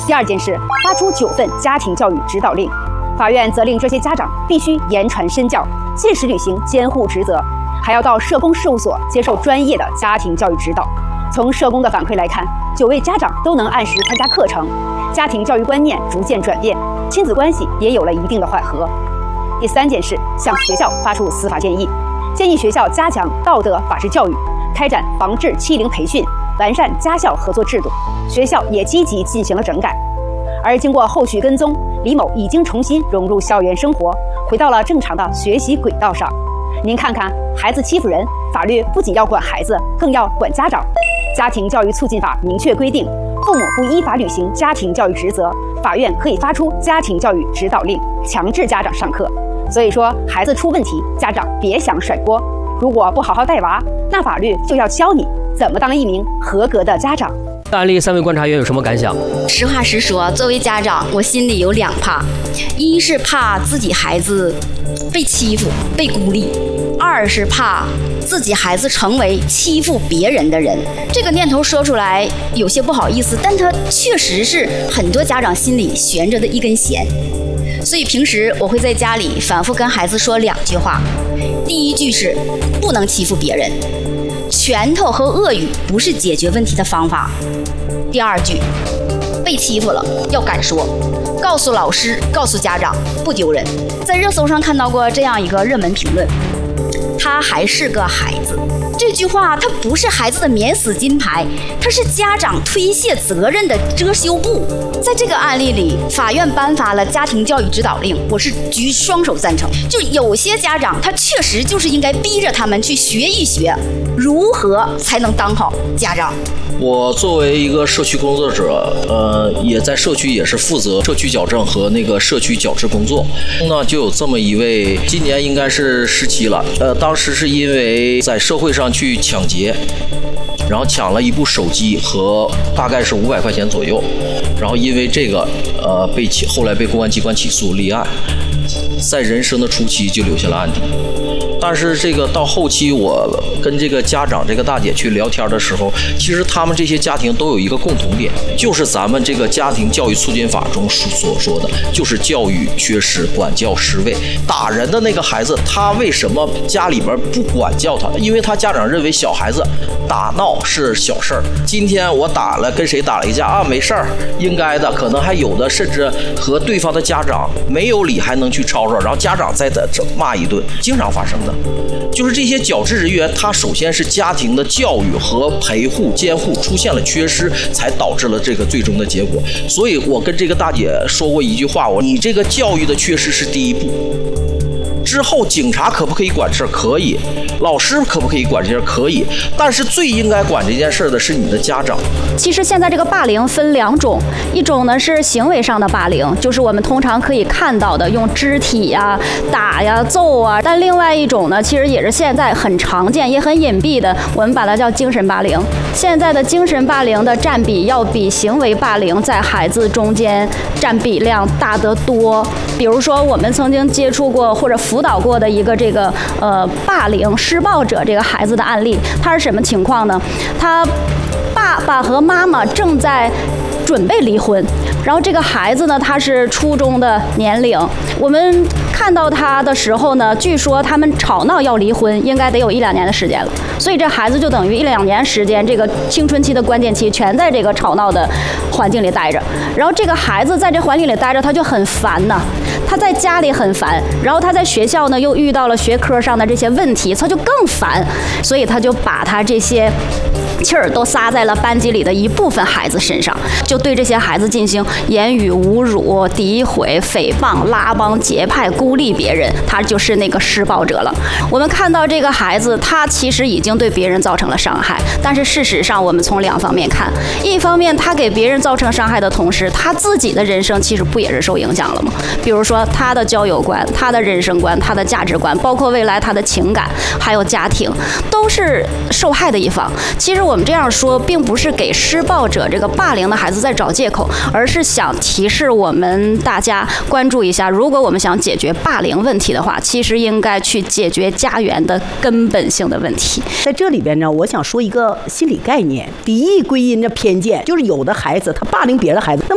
第二件事，发出9份家庭教育指导令，法院责令这些家长必须言传身教，切实履行监护职责，还要到社工事务所接受专业的家庭教育指导。从社工的反馈来看，9位家长都能按时参加课程，家庭教育观念逐渐转变，亲子关系也有了一定的缓和。第3件事，向学校发出司法建议，建议学校加强道德法治教育，开展防治欺凌培训，完善家校合作制度。学校也积极进行了整改。而经过后续跟踪，李某已经重新融入校园生活，回到了正常的学习轨道上。您看看，孩子欺负人，法律不仅要管孩子，更要管家长。家庭教育促进法明确规定，父母不依法履行家庭教育职责，法院可以发出家庭教育指导令，强制家长上课。所以说，孩子出问题，家长别想甩锅。如果不好好带娃，那法律就要教你怎么当一名合格的家长。 案例3位观察员有什么感想？ 实话实说，作为家长，我心里有2怕：一是怕自己孩子被欺负、被孤立；二是怕自己孩子成为欺负别人的人。这个念头说出来有些不好意思，但它确实是很多家长心里悬着的一根弦。所以平时我会在家里反复跟孩子说2句话。第一句是不能欺负别人，拳头和恶语不是解决问题的方法。第2句，被欺负了要敢说，告诉老师，告诉家长，不丢人。在热搜上看到过这样一个热门评论：他还是个孩子。这句话它不是孩子的免死金牌，它是家长推卸责任的遮羞布。在这个案例里，法院颁发了家庭教育指导令，我是举双手赞成。就有些家长他确实就是应该逼着他们去学一学如何才能当好家长。 我作为一个社区工作者，也在社区也是负责社区矫正和那个社区矫治工作。那就有这么一位，今年应该是17了，当时是因为在社会上去抢劫，然后抢了一部手机和大概是500块钱左右，然后因为这个后来被公安机关起诉立案，在人生的初期就留下了案底。但是这个到后期，我跟这个家长这个大姐去聊天的时候，其实他们这些家庭都有一个共同点，就是咱们这个家庭教育促进法中所说的，就是教育缺失，管教失位。打人的那个孩子，他为什么家里边不管教他？因为他家长认为小孩子打闹是小事儿。今天我跟谁打了一架啊，没事儿，应该的。可能还有的甚至和对方的家长没有理，还能去吵吵，然后家长再骂一顿，经常发生的。就是这些矫治人员，他首先是家庭的教育和陪护监护出现了缺失，才导致了这个最终的结果。所以我跟这个大姐说过一句话，你这个教育的缺失是第一步，之后警察可不可以管事儿？可以。老师可不可以管这事儿？可以。但是最应该管这件事的是你的家长。 其实现在这个霸凌分2种，一种呢是行为上的霸凌，就是我们通常可以看到的，用肢体呀、打呀、揍啊。但另外一种呢，其实也是现在很常见也很隐蔽的，我们把它叫精神霸凌。现在的精神霸凌的占比要比行为霸凌在孩子中间占比量大得多。比如说我们曾经接触过或者辅导过的一个霸凌施暴者这个孩子的案例，他是什么情况呢？他爸爸和妈妈正在准备离婚，然后这个孩子呢，他是初中的年龄。我们看到他的时候呢，据说他们吵闹要离婚，应该得有1-2年的时间了。所以这孩子就等于1-2年时间，这个青春期的关键期全在这个吵闹的环境里待着。然后这个孩子在这环境里待着，他就很烦呢。他在家里很烦，然后他在学校呢又遇到了学科上的这些问题，他就更烦，所以他就把他这些气儿都撒在了班级里的一部分孩子身上，就对这些孩子进行言语侮辱、诋毁、诽谤、拉帮结派、孤立别人，他就是那个施暴者了。我们看到这个孩子，他其实已经对别人造成了伤害，但是事实上我们从2方面看，一方面他给别人造成伤害的同时，他自己的人生其实不也是受影响了吗？比如说他的交友观、他的人生观、他的价值观，包括未来他的情感还有家庭，都是受害的一方。其实我们这样说，并不是给施暴者这个霸凌的孩子在找借口，而是想提示我们大家关注一下，如果我们想解决霸凌问题的话，其实应该去解决家园的根本性的问题。 在这里边呢，我想说一个心理概念，敌意归因着偏见，就是有的孩子他霸凌别的孩子，那么